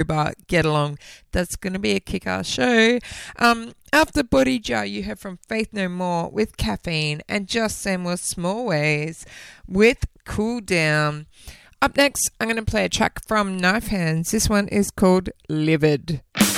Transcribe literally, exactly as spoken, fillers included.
Hobart, get along. That's going to be a kick-ass show. Um, after Body Jar, you heard from Faith No More with Caffeine and Just Samuel Smallways with Cool Down. Up next, I'm going to play a track from Knife Hands. This one is called Livid.